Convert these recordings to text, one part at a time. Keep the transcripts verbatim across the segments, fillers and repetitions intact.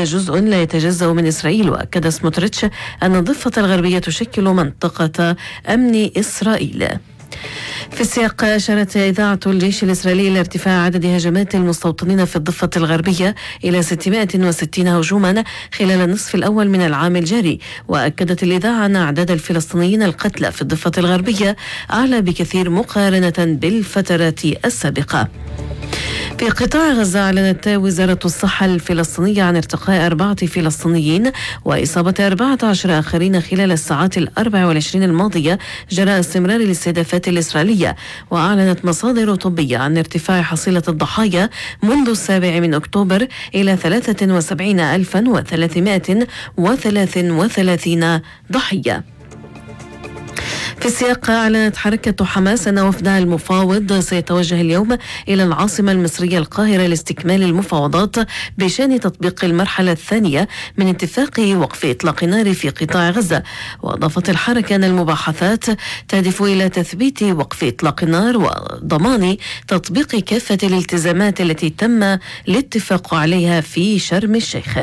هي جزء لا يتجزأ من إسرائيل. وأكد سموتريتش أن الضفة الغربية تشكل منطقة أمن إسرائيل. في السياق، أشارت إذاعة الجيش الإسرائيلي إلى ارتفاع عدد هجمات المستوطنين في الضفة الغربية إلى ستمائة وستين هجوما خلال النصف الأول من العام الجاري. وأكدت الإذاعة أن أعداد الفلسطينيين القتلى في الضفة الغربية أعلى بكثير مقارنة بالفترات السابقة. في قطاع غزة، أعلنت وزارة الصحة الفلسطينية عن ارتقاء أربعة فلسطينيين وإصابة أربعة عشر آخرين خلال الساعات الأربع والعشرين الماضية جراء استمرار الاستهدافات الإسرائيلية. وأعلنت مصادر طبية عن ارتفاع حصيلة الضحايا منذ السابع من أكتوبر إلى ثلاثة وسبعين ألفا وثلاثمائة وثلاثة وثلاثين ضحية. في السياق، أعلنت حركة حماس أن وفدها المفاوض سيتوجه اليوم إلى العاصمة المصرية القاهرة لاستكمال المفاوضات بشأن تطبيق المرحلة الثانية من اتفاق وقف إطلاق النار في قطاع غزة. وأضافت الحركة أن المباحثات تهدف إلى تثبيت وقف إطلاق النار وضمان تطبيق كافة الالتزامات التي تم الاتفاق عليها في شرم الشيخ.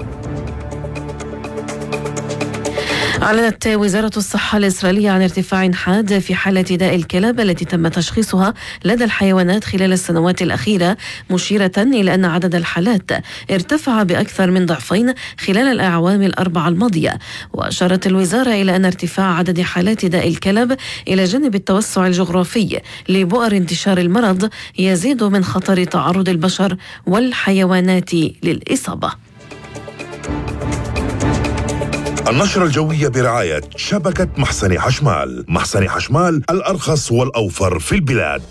أعلنت وزارة الصحة الإسرائيلية عن ارتفاع حاد في حالة داء الكلاب التي تم تشخيصها لدى الحيوانات خلال السنوات الأخيرة، مشيرة إلى أن عدد الحالات ارتفع بأكثر من ضعفين خلال الأعوام الأربعة الماضية. وأشارت الوزارة إلى أن ارتفاع عدد حالات داء الكلب إلى جانب التوسع الجغرافي لبؤر انتشار المرض يزيد من خطر تعرض البشر والحيوانات للإصابة. النشرة الجوية برعاية شبكة محسن حشمال. محسن حشمال، الأرخص والأوفر في البلاد.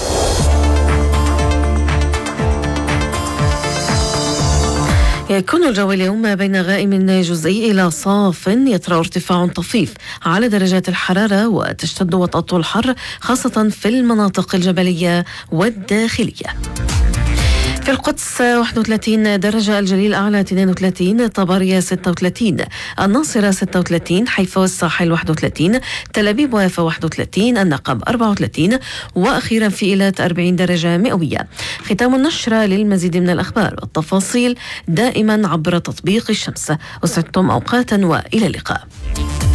يكون الجو اليوم بين غائم جزئي إلى صاف، يطرأ ارتفاع طفيف على درجات الحرارة، وتشتد وطأة الحر خاصة في المناطق الجبلية والداخلية. في القدس واحد وثلاثين درجة، الجليل أعلى اثنين وثلاثين، طبرية ستة وثلاثين، الناصرة ستة وثلاثين، حيفا والساحل واحد وثلاثين، تل أبيب ويافا واحد وثلاثين، النقب أربعة وثلاثين، وأخيرا في إيلات أربعين درجة مئوية. ختام النشرة. للمزيد من الأخبار والتفاصيل دائما عبر تطبيق الشمس. أسعدتم أوقاتا وإلى اللقاء.